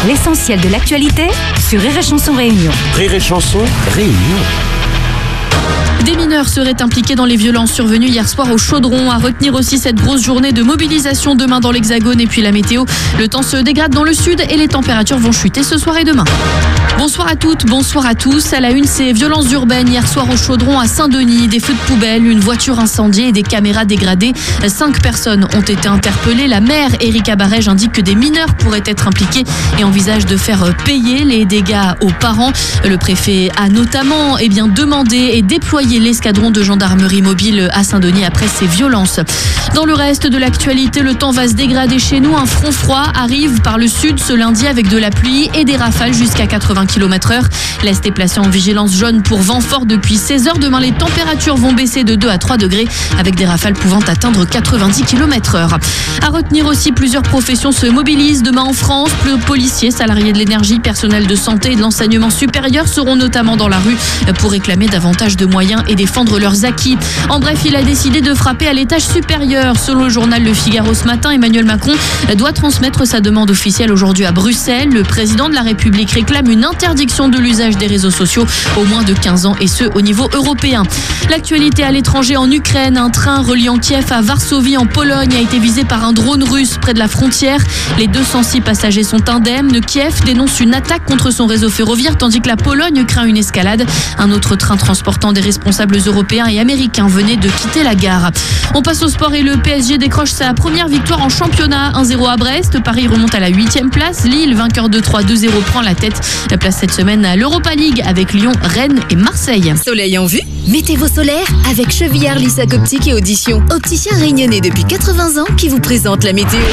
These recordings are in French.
L'essentiel de l'actualité sur Rire et Chanson Réunion. Rire et Chanson Réunion. Des mineurs seraient impliqués dans les violences survenues hier soir au Chaudron. À retenir aussi cette grosse journée de mobilisation demain dans l'Hexagone. Et puis la météo, le temps se dégrade dans le sud et les températures vont chuter ce soir et demain. Bonsoir à toutes, bonsoir à tous. À la une, ces violences urbaines hier soir au Chaudron à Saint-Denis. Des feux de poubelle, une voiture incendiée et des caméras dégradées. 5 personnes ont été interpellées. La maire, Erika Barège, indique que des mineurs pourraient être impliqués et envisage de faire payer les dégâts aux parents. Le préfet a notamment demandé et déployé l'escadron de gendarmerie mobile à Saint-Denis après ces violences. Dans le reste de l'actualité, le temps va se dégrader chez nous. Un front froid arrive par le sud ce lundi avec de la pluie et des rafales jusqu'à 80 km/h. L'Est est placé en vigilance jaune pour vent fort depuis 16h. Demain, les températures vont baisser de 2 à 3 degrés avec des rafales pouvant atteindre 90 km/h. À retenir aussi, plusieurs professions se mobilisent demain en France. Policiers, salariés de l'énergie, personnel de santé et de l'enseignement supérieur seront notamment dans la rue pour réclamer davantage de moyens et défendre leurs acquis. En bref, il a décidé de frapper à l'étage supérieur. Selon le journal Le Figaro ce matin, Emmanuel Macron doit transmettre sa demande officielle aujourd'hui à Bruxelles. Le président de la République réclame une interdiction de l'usage des réseaux sociaux au moins de 15 ans et ce au niveau européen. L'actualité à l'étranger en Ukraine, un train reliant Kiev à Varsovie en Pologne a été visé par un drone russe près de la frontière. Les 206 passagers sont indemnes. Kiev dénonce une attaque contre son réseau ferroviaire tandis que la Pologne craint une escalade. Un autre train transportant des responsables européens et américains venait de quitter la gare. On passe au sport et le PSG décroche sa première victoire en championnat. 1-0 à Brest. Paris remonte à la 8e place. Lille, vainqueur de 3-2-0, prend la tête. La place cette semaine à l'Europa League avec Lyon, Rennes et Marseille. Soleil en vue? Mettez-vous solaire avec Chevillard Lissac Optique et Audition. Opticien réunionnais depuis 80 ans qui vous présente la météo.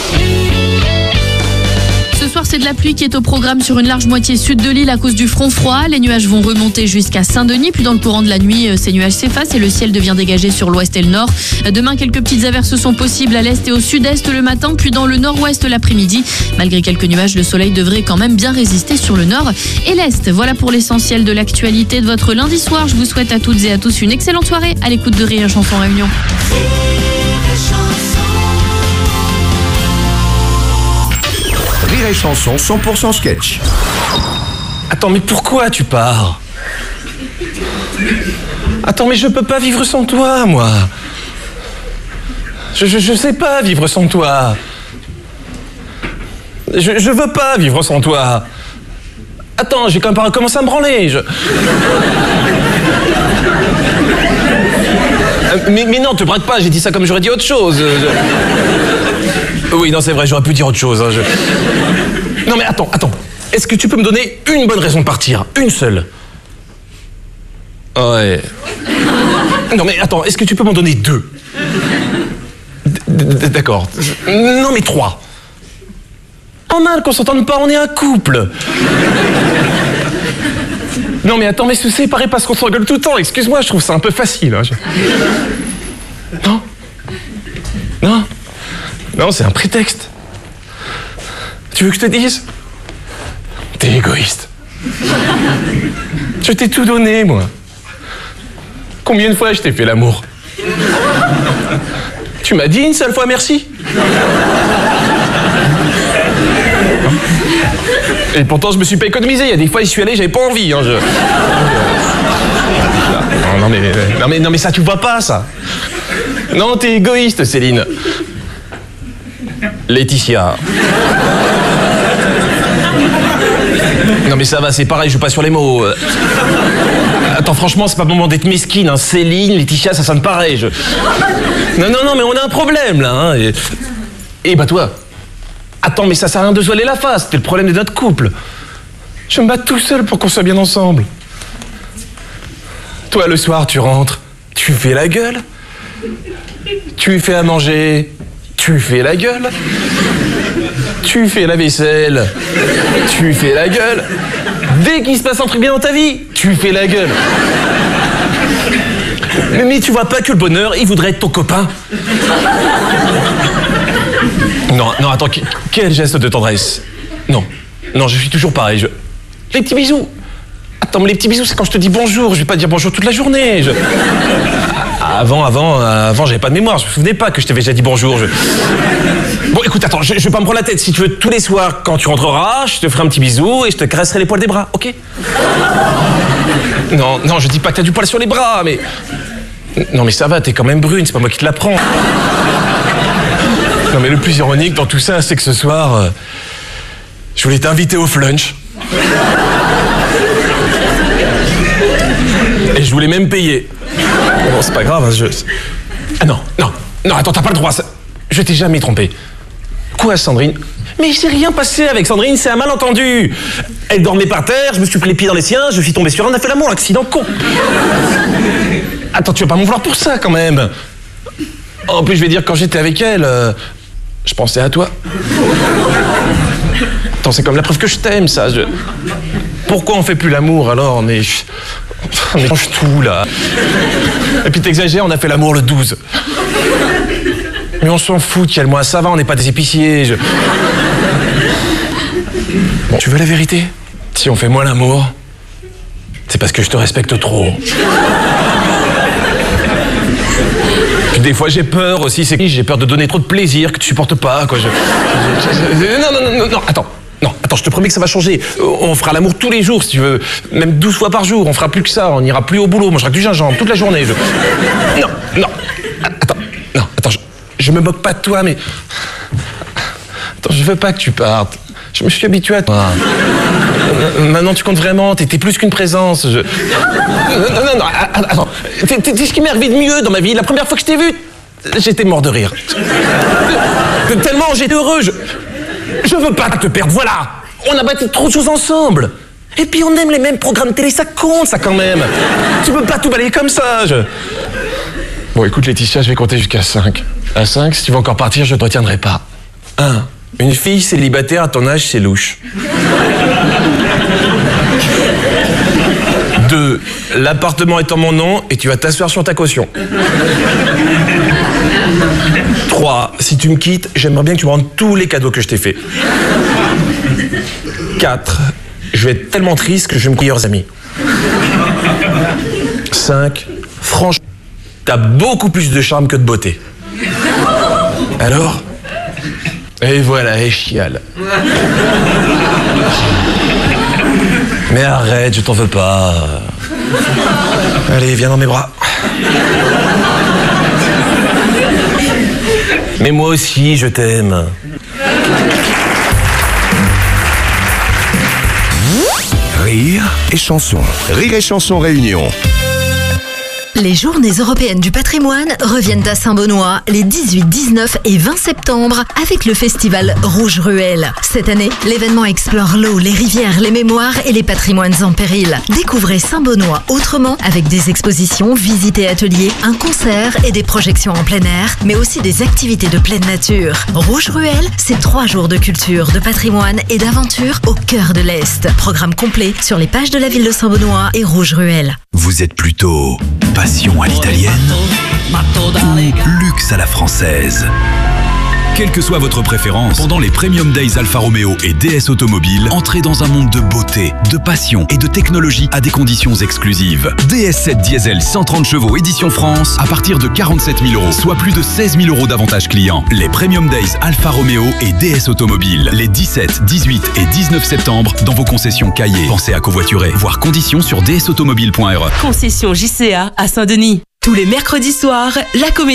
Ce soir, c'est de la pluie qui est au programme sur une large moitié sud de l'île à cause du front froid. Les nuages vont remonter jusqu'à Saint-Denis. Puis dans le courant de la nuit, ces nuages s'effacent et le ciel devient dégagé sur l'ouest et le nord. Demain, quelques petites averses sont possibles à l'est et au sud-est le matin, puis dans le nord-ouest l'après-midi. Malgré quelques nuages, le soleil devrait quand même bien résister sur le nord et l'est. Voilà pour l'essentiel de l'actualité de votre lundi soir. Je vous souhaite à toutes et à tous une excellente soirée à l'écoute de Rire et Chanson Réunion. Rire et Chanson 100% sketch. Attends, mais pourquoi tu pars? Attends, mais je peux pas vivre sans toi, moi. Je sais pas vivre sans toi. Je veux pas vivre sans toi. Attends, j'ai quand même commencé à me branler. Mais non, te braque pas, j'ai dit ça comme j'aurais dit autre chose. Oui, non, c'est vrai, j'aurais pu dire autre chose. Non, mais attends. Est-ce que tu peux me donner une bonne raison de partir? Une seule? Ouais. Non, mais attends, est-ce que tu peux m'en donner 2? D'accord. Non, mais 3. Oh mal qu'on s'entende pas, on est un couple. Non, mais attends, mais se séparer parce qu'on s'engueule tout le temps, excuse-moi, je trouve ça un peu facile. Non, c'est un prétexte. Tu veux que je te dise? T'es égoïste. Je t'ai tout donné, moi. Combien de fois je t'ai fait l'amour? Tu m'as dit une seule fois merci? Et pourtant, je me suis pas économisé. Il y a des fois, j'y suis allé, j'avais pas envie. Non, mais ça, tu vois pas, ça. Non, t'es égoïste, Céline. Laetitia. Non, mais ça va, c'est pareil, je joue pas sur les mots. Attends, franchement, c'est pas le moment d'être mesquine, hein. Céline, Laetitia, ça sonne pareil. Non, mais on a un problème, là. Hein. Et bah, toi. Attends, mais ça sert à rien de se voiler la face. C'est le problème de notre couple. Je me bats tout seul pour qu'on soit bien ensemble. Toi, le soir, tu rentres, tu fais la gueule. Tu fais à manger, tu fais la gueule. Tu fais la vaisselle, tu fais la gueule. Dès qu'il se passe un truc bien dans ta vie, tu fais la gueule. Mais tu vois pas que le bonheur, il voudrait être ton copain? Non, attends, quel geste de tendresse? Non, je suis toujours pareil. Les petits bisous. Attends, mais les petits bisous, c'est quand je te dis bonjour. Je vais pas dire bonjour toute la journée. Avant, j'avais pas de mémoire. Je me souvenais pas que je t'avais déjà dit bonjour. Bon, écoute, attends, je vais pas me prendre la tête. Si tu veux, tous les soirs, quand tu rentreras, je te ferai un petit bisou et je te caresserai les poils des bras, ok? Non, je dis pas que t'as du poil sur les bras, mais... Non, mais ça va, t'es quand même brune, c'est pas moi qui te l'apprends. Non, mais le plus ironique dans tout ça, c'est que ce soir, je voulais t'inviter au flunch. Et je voulais même payer. Bon, c'est pas grave, hein, Ah non, attends, t'as pas le droit, ça... Je t'ai jamais trompé. Quoi, Sandrine? Mais il s'est rien passé avec Sandrine, c'est un malentendu. Elle dormait par terre, je me suis pris les pieds dans les siens, je suis tombé sur elle, on a fait l'amour, accident con. Attends, tu vas pas m'en vouloir pour ça, quand même. En plus, je vais dire, quand j'étais avec elle, je pensais à toi. Attends, c'est comme la preuve que je t'aime, ça. Pourquoi on fait plus l'amour, alors? Mais change tout, là. Et puis t'exagères, on a fait l'amour le 12. Mais on s'en fout, Kiel-moi, ça va, on n'est pas des épiciers. Bon, tu veux la vérité? Si on fait moins l'amour, c'est parce que je te respecte trop. Puis des fois j'ai peur aussi, j'ai peur de donner trop de plaisir que tu supportes pas, quoi. Non, attends, je te promets que ça va changer. On fera l'amour tous les jours, si tu veux, même 12 fois par jour, on fera plus que ça, on ira plus au boulot, on mangera que du gingembre toute la journée. Attends, je me moque pas de toi, mais... Attends, je veux pas que tu partes. Je me suis habitué à toi. Maintenant, tu comptes vraiment, t'es plus qu'une présence. Non, attends. T'es ce qui m'est arrivé de mieux dans ma vie. La première fois que je t'ai vu, j'étais mort de rire. Tellement j'étais heureux. Je veux pas te perdre, voilà. On a bâti trop de choses ensemble. Et puis on aime les mêmes programmes télé, ça compte, ça, quand même. Tu peux pas tout balayer comme ça. Bon, écoute, Laetitia, je vais compter jusqu'à 5. À 5, si tu veux encore partir, je te retiendrai pas. 1. Une fille célibataire à ton âge, c'est louche. 2. L'appartement est en mon nom et tu vas t'asseoir sur ta caution. 3. Si tu me quittes, j'aimerais bien que tu me rendes tous les cadeaux que je t'ai faits. 4. Je vais être tellement triste que je vais me meilleurs amis. 5. Franchement, t'as beaucoup plus de charme que de beauté. Alors? Et voilà, et chiale. Mais arrête, je t'en veux pas. Allez, viens dans mes bras. Mais moi aussi, je t'aime. Rire et chanson. Rire et chanson réunion. Les journées européennes du patrimoine reviennent à Saint-Benoît les 18, 19 et 20 septembre avec le festival Rouge Ruelle. Cette année, l'événement explore l'eau, les rivières, les mémoires et les patrimoines en péril. Découvrez Saint-Benoît autrement avec des expositions, visites et ateliers, un concert et des projections en plein air, mais aussi des activités de pleine nature. Rouge Ruelle, c'est 3 jours de culture, de patrimoine et d'aventure au cœur de l'Est. Programme complet sur les pages de la ville de Saint-Benoît et Rouge Ruelle. Vous êtes plutôt passion à l'italienne ou luxe à la française? Quelle que soit votre préférence, pendant les Premium Days Alfa Romeo et DS Automobile, entrez dans un monde de beauté, de passion et de technologie à des conditions exclusives. DS7 Diesel 130 chevaux édition France à partir de 47 000 €, soit plus de 16 000 € d'avantages clients. Les Premium Days Alfa Romeo et DS Automobile, les 17, 18 et 19 septembre dans vos concessions Cahiers. Pensez à covoiturer, voir conditions sur dsautomobile.re. Concession JCA à Saint-Denis. Tous les mercredis soirs, la comédie